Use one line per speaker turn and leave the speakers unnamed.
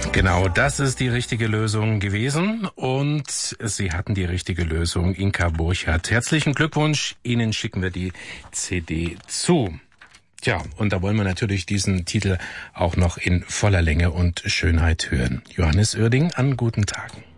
Genau, das ist die richtige Lösung gewesen und Sie hatten die richtige Lösung, Inka Burchardt. Herzlichen Glückwunsch, Ihnen schicken wir die CD zu. Tja, und da wollen wir natürlich diesen Titel auch noch in voller Länge und Schönheit hören. Johannes Oerding an guten Tagen.